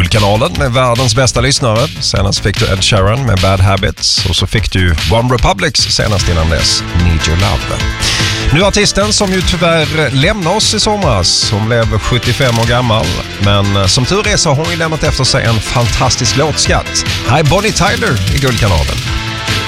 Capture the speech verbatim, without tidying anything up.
Guldkanalen med världens bästa lyssnare. Senast fick du Ed Sheeran med Bad Habits och så fick du One Republics senast innan dess, Need Your Love. Nu artisten som ju tyvärr lämnade oss i somras. Hon blev sjuttiofem år gammal, men som tur är så har hon ju lämnat efter sig en fantastisk låtskatt. Här är Bonnie Tyler i Guldkanalen.